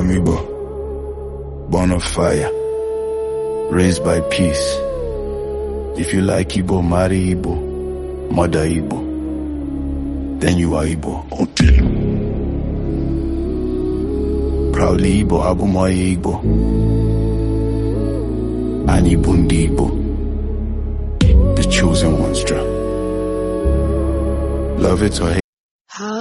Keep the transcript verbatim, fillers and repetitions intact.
I'm Igbo, born of fire, raised by peace. If you like Igbo, marry Igbo, mother Igbo, then you are Igbo. Proudly Igbo, Abumoye Igbo, and Ibundi Igbo, the chosen ones, Love it or hate